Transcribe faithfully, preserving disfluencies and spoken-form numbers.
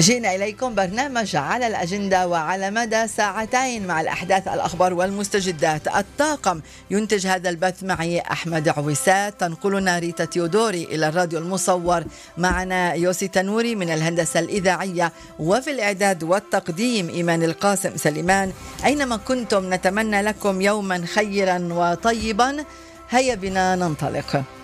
جئنا إليكم برنامج على الأجندة وعلى مدى ساعتين مع الأحداث، الأخبار والمستجدات. الطاقم ينتج هذا البث معي أحمد عويسات، تنقلنا ريتا تيودوري إلى الراديو المصور، معنا يوسي تنوري من الهندسة الإذاعية، وفي الإعداد والتقديم إيمان القاسم سليمان. أينما كنتم نتمنى لكم يوما خيرا وطيبا. هيا بنا ننطلق.